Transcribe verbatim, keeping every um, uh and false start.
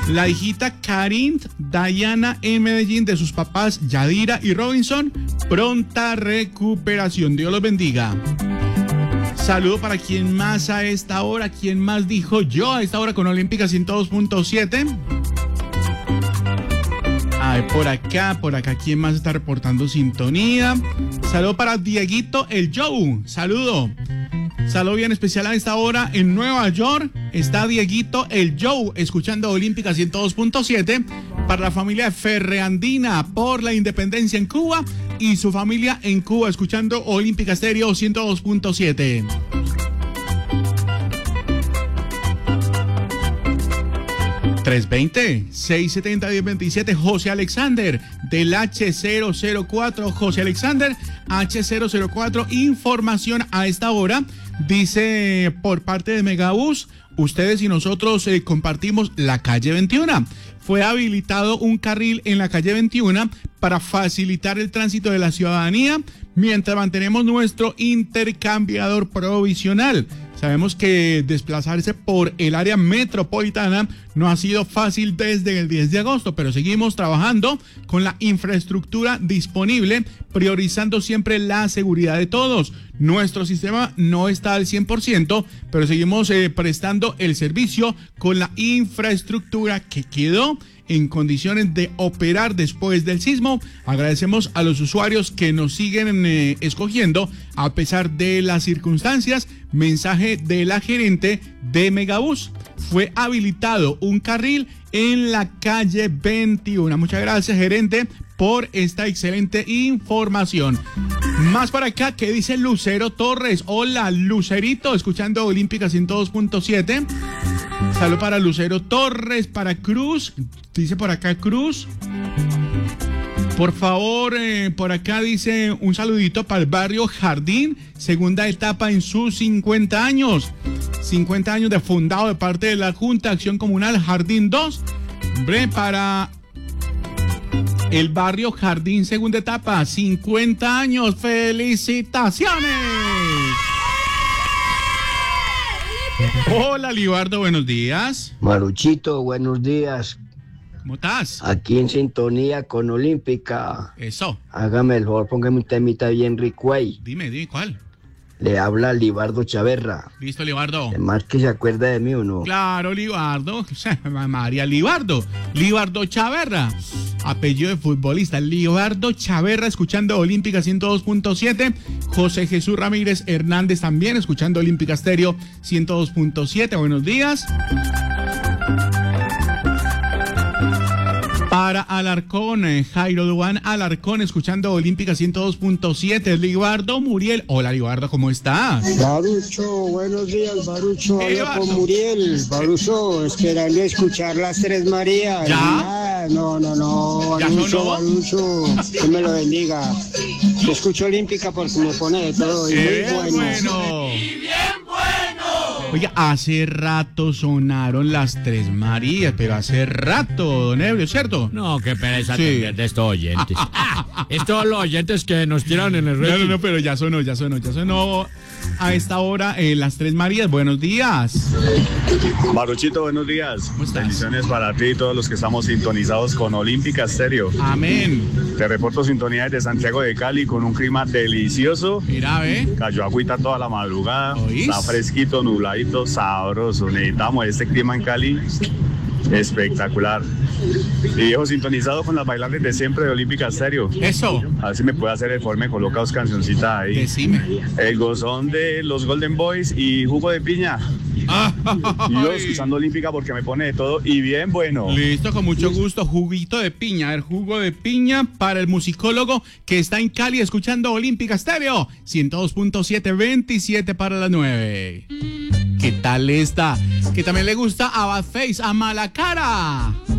La hijita Karin Dayana en Medellín de sus papás Yadira y Robinson. Pronta recuperación. Dios los bendiga. Saludo para quien más a esta hora, quien más dijo yo a esta hora con Olímpica ciento dos punto siete. A ver, por acá, por acá, ¿quién más está reportando sintonía? Saludo para Dieguito el Joe. Saludo. Saludo bien especial a esta hora en Nueva York. Está Dieguito el Joe escuchando Olímpica ciento dos punto siete. Para la familia Ferreandina por la independencia en Cuba y su familia en Cuba escuchando Olímpica Estéreo ciento dos punto siete. tres veinte, seiscientos setenta, diez veintisiete, José Alexander del H cero cero cuatro, José Alexander, H cero cero cuatro, información a esta hora, dice por parte de Megabús, ustedes y nosotros eh, compartimos la calle veintiuno. Fue habilitado un carril en la calle veintiuno para facilitar el tránsito de la ciudadanía mientras mantenemos nuestro intercambiador provisional. Sabemos que desplazarse por el área metropolitana no ha sido fácil desde el diez de agosto, pero seguimos trabajando con la infraestructura disponible, priorizando siempre la seguridad de todos. Nuestro sistema no está al cien por ciento, pero seguimos eh, prestando el servicio con la infraestructura que quedó en condiciones de operar después del sismo. Agradecemos a los usuarios que nos siguen eh, escogiendo a pesar de las circunstancias. Mensaje de la gerente de Megabús. Fue habilitado un carril en la calle veintiuno. Muchas gracias, gerente, por esta excelente información. Más para acá, ¿qué dice Lucero Torres? Hola, Lucerito, escuchando Olímpica ciento dos punto siete. Salud para Lucero Torres, para Cruz. Dice por acá Cruz. Por favor, eh, por acá dice un saludito para el barrio Jardín, segunda etapa en sus cincuenta años. cincuenta años de fundado de parte de la Junta de Acción Comunal Jardín dos. Hombre, para el barrio Jardín, segunda etapa, cincuenta años. ¡Felicitaciones! Hola, Libardo, buenos días. Maruchito, buenos días. ¿Cómo estás? Aquí en sintonía con Olímpica. Eso. Hágame el favor, póngame un temita bien rico ahí. Dime, dime, ¿cuál? Le habla Libardo Chaverra. Listo, Libardo. Además que se acuerda de mí, ¿o no? Claro, Libardo. María Libardo. Libardo Chaverra. Apellido de futbolista. Libardo Chaverra, escuchando Olímpica ciento dos punto siete. José Jesús Ramírez Hernández también, escuchando Olímpica Estéreo ciento dos punto siete. Buenos días. Para Alarcón, eh, Jairo Duán Alarcón, escuchando Olímpica ciento dos punto siete. Libardo Muriel. Hola, Libardo, ¿cómo estás? Barucho, buenos días, Barucho. Habla con Muriel. Barucho, esperando escuchar las Tres Marías. ¿Ya? Ah, no, no, no. Barucho, Barucho. Que me lo bendiga. Yo escucho Olímpica porque me pone de todo. Y eh, muy bueno. bueno. Y bien bueno. Oiga, hace rato sonaron las Tres Marías, pero hace rato, don Ebrio, ¿cierto? No, qué pereza Sí. atender de estos oyentes. Ah, estos los oyentes que nos tiran en el No, red. no, no, pero ya sonó, ya sonó, ya sonó a esta hora eh, las Tres Marías. Buenos días. Maruchito, buenos días. ¿Cómo estás? Bendiciones para ti y todos los que estamos sintonizados con Olímpica Estéreo. Amén. Te reporto sintonía desde Santiago de Cali con un clima delicioso. Mira, ve. Cayó agüita toda la madrugada. ¿Oís? Está fresquito, nubladito, sabroso. Necesitamos este clima en Cali. Espectacular. Y viejo, sintonizado con las bailables de siempre de Olímpica Estéreo. Eso. A ver si me puede hacer el favor, me coloca dos cancioncitas ahí. Decime. El gozón de los Golden Boys y jugo de piña. Y yo escuchando Olímpica porque me pone de todo y bien bueno. Listo, con mucho gusto. Juguito de piña. El jugo de piña para el musicólogo que está en Cali escuchando Olímpica Estéreo ciento dos punto siete, veintisiete para las nueve. ¿Qué tal esta? Que también le gusta a Bad Face, a Malacara.